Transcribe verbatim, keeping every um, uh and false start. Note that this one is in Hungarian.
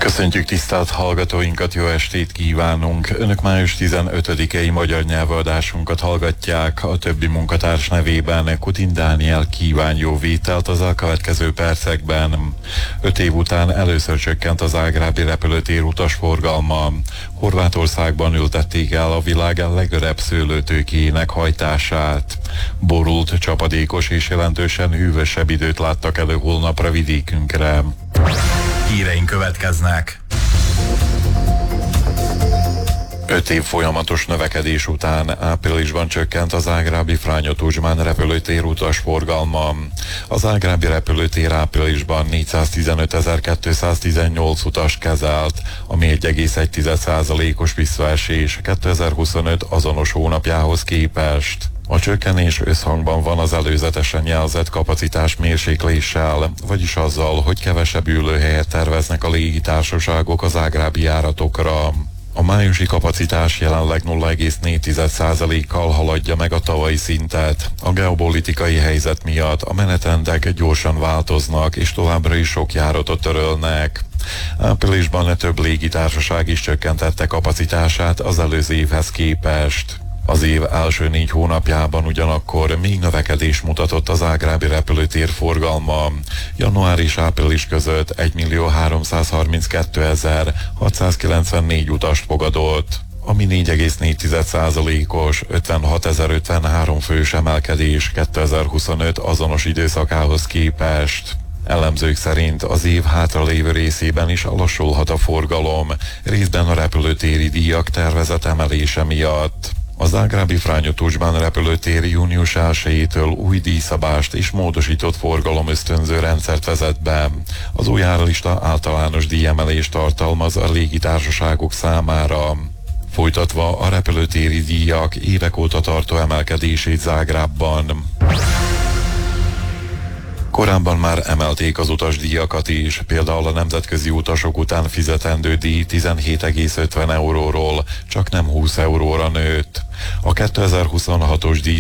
Köszöntjük tisztelt hallgatóinkat, jó estét kívánunk! Önök május tizenötödikei magyar nyelvadásunkat hallgatják, a többi munkatárs nevében Kutin Dániel kíván jó vételt az elkövetkező percekben. Öt év után először csökkent az zágrábi repülőtér utasforgalma. Horvátországban ültették el a világ legörebb szőlőtőkéjének hajtását. Borult, csapadékos és jelentősen hűvösebb időt láttak elő holnapra vidékünkre. Híreink következnek. Öt év folyamatos növekedés után áprilisban csökkent a zágrábi Franjo Tuđman repülőtér utasforgalma. A zágrábi repülőtér áprilisban négyszáztizenötezer-kétszáztizennyolc utas kezelt, ami egy egész egy tized százalékos visszaesés kétezer-huszonöt azonos hónapjához képest. A csökkenés összhangban van az előzetesen jelzett kapacitás mérsékléssel, vagyis azzal, hogy kevesebb ülőhelyet terveznek a légitársaságok az zágrábi járatokra. A májusi kapacitás jelenleg nulla egész négy tized százalékkal haladja meg a tavalyi szintet. A geopolitikai helyzet miatt a menetrendek gyorsan változnak, és továbbra is sok járatot törölnek. Áprilisban több légitársaság is csökkentette kapacitását az előző évhez képest. Az év első négy hónapjában ugyanakkor még növekedés mutatott az zágrábi repülőtér forgalma. Január és április között egymillió-háromszázharminckétezer-hatszázkilencvennégy utast fogadott, ami négy egész négy tized százalékos, ötvenhatezer-ötvenhárom fős emelkedés kétezer-huszonöt azonos időszakához képest. Elemzők szerint az év hátralévő részében is lassulhat a forgalom, részben a repülőtéri díjak tervezett emelése miatt. A zágrábi Franjo Tuđman repülőtér június elsejétől új díjszabást és módosított forgalom ösztönző rendszert vezet be. Az új árlista általános díjemelést tartalmaz a légitársaságok számára. Folytatva a repülőtéri díjak évek óta tartó emelkedését Zágrábban. Korábban már emelték az utasdíjakat is, például a nemzetközi utasok után fizetendő díj tizenhét egész ötven euróról csak nem húsz euróra nőtt. A kétezer-huszonhatos díj